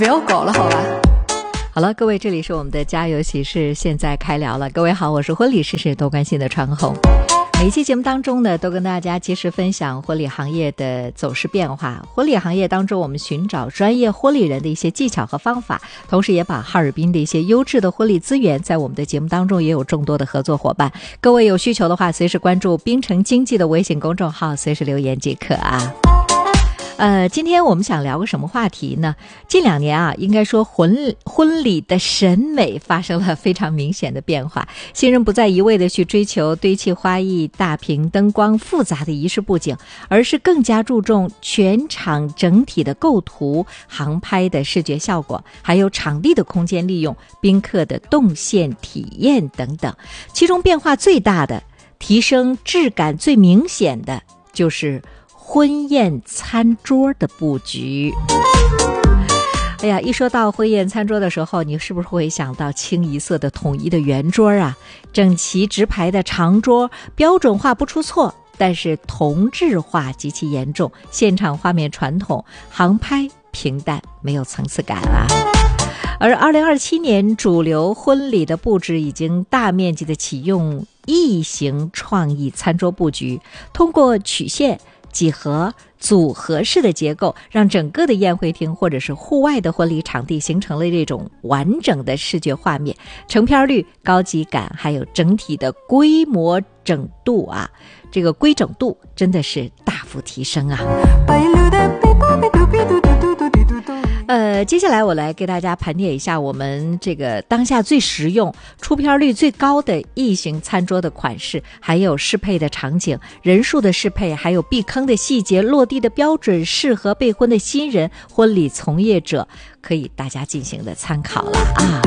不要搞了好吧。 好了，各位，这里是我们的家有喜事，现在开聊了。各位好，我是婚礼事事多关心的传红。每一期节目当中呢，都跟大家及时分享婚礼行业的走势变化。婚礼行业当中，我们寻找专业婚礼人的一些技巧和方法，同时也把哈尔滨的一些优质的婚礼资源，在我们的节目当中也有众多的合作伙伴。各位有需求的话，随时关注滨城经济的微信公众号，随时留言即可啊。今天我们想聊个什么话题呢？近2年啊，应该说婚礼的审美发生了非常明显的变化。新人不再一味的去追求堆砌花艺、大屏灯光、复杂的仪式布景，而是更加注重全场整体的构图、航拍的视觉效果，还有场地的空间利用、宾客的动线体验等等。其中变化最大的、提升质感最明显的就是婚宴餐桌的布局。哎呀，一说到婚宴餐桌的时候，你是不是会想到清一色的统一的圆桌啊，整齐直排的长桌，标准化不出错，但是同质化极其严重，现场画面传统，航拍平淡，没有层次感啊。而2027年主流婚礼的布置已经大面积的启用异形创意餐桌布局，通过曲线、几何、组合式的结构，让整个的宴会厅或者是户外的婚礼场地形成了这种完整的视觉画面，成片率、高级感还有整体的规模整度啊，这个规整度真的是大幅提升啊。接下来我来给大家盘点一下我们这个当下最实用、出片率最高的异形餐桌的款式，还有适配的场景、人数的适配，还有避坑的细节、落地的标准，适合备婚的新人、婚礼从业者，可以大家进行的参考了啊。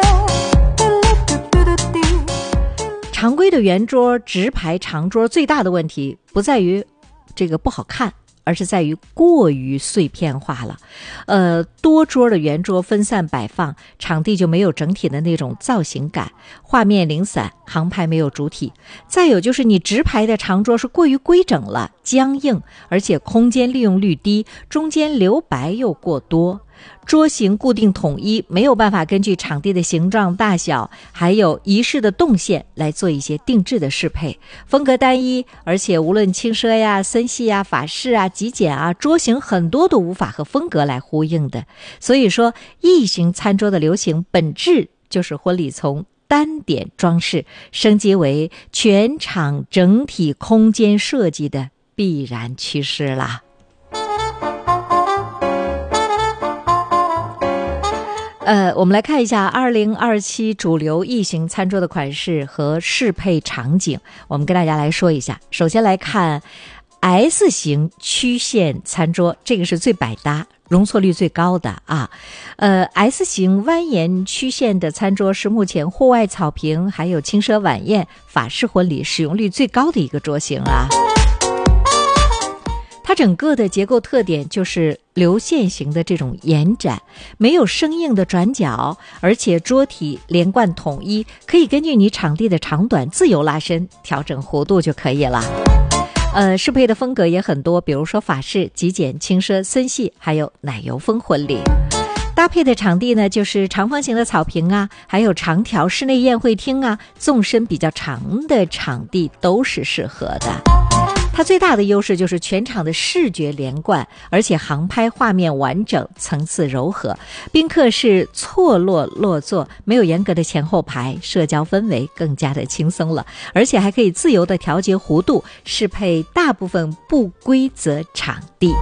常规的圆桌、直排长桌最大的问题不在于这个不好看，而是在于过于碎片化了。多桌的圆桌分散摆放，场地就没有整体的那种造型感，画面零散，航拍没有主体。再有就是你直排的长桌是过于规整了，僵硬，而且空间利用率低，中间留白又过多。桌型固定统一，没有办法根据场地的形状、大小，还有仪式的动线来做一些定制的适配，风格单一，而且无论轻奢呀、森系呀、法式啊、极简啊，桌型很多都无法和风格来呼应的。所以说，异形餐桌的流行本质就是婚礼从单点装饰升级为全场整体空间设计的必然趋势啦。我们来看一下2027主流异形餐桌的款式和适配场景，我们跟大家来说一下。首先来看 S 型曲线餐桌，这个是最百搭、容错率最高的啊。S 型蜿蜒曲线的餐桌是目前户外草坪还有轻奢晚宴、法式婚礼使用率最高的一个桌型啊。它整个的结构特点就是流线型的这种延展，没有生硬的转角，而且桌体连贯统一，可以根据你场地的长短自由拉伸，调整弧度就可以了。适配的风格也很多，比如说法式、极简、轻奢、森系，还有奶油风婚礼。搭配的场地呢，就是长方形的草坪啊，还有长条室内宴会厅啊，纵深比较长的场地都是适合的。它最大的优势就是全场的视觉连贯，而且航拍画面完整，层次柔和，宾客是错落落座，没有严格的前后排，社交氛围更加的轻松了，而且还可以自由的调节弧度，适配大部分不规则场地。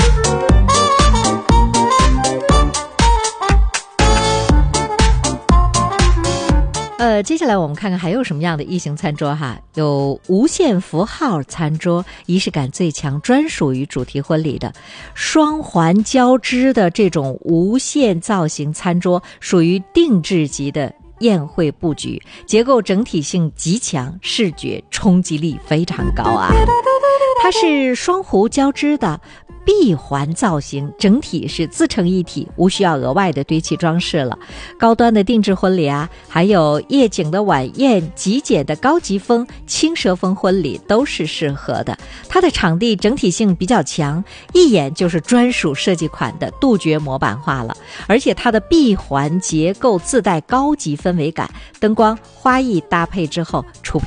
接下来我们看看还有什么样的异形餐桌哈，有无限符号餐桌，仪式感最强，专属于主题婚礼的双环交织的这种无限造型餐桌，属于定制级的宴会布局，结构整体性极强，视觉冲击力非常高啊。它是双弧交织的， 闭环造型，整体是自成一体，无需要额外的堆砌装饰了。高端的定制婚礼啊，还有夜景的晚宴、极简的高级风、轻奢风婚礼都是适合的。它的场地整体性比较强，一眼就是专属设计款的，杜绝模板化了。而且它的闭环结构自带高级氛围感，灯光花艺搭配之后，出